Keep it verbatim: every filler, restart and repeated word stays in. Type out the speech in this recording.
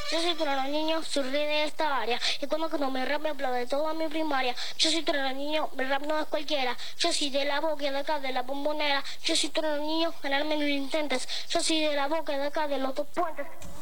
Yo soy trueno niño, soy rey de esta área. Y cuando no me rap me aplaude toda mi primaria. Yo soy trueno niño, mi rap no es cualquiera. Yo soy de la boca de acá, de la bombonera. Yo soy trueno niño, ganarme no lo intentes. Yo soy de la boca de acá, de los dos puentes.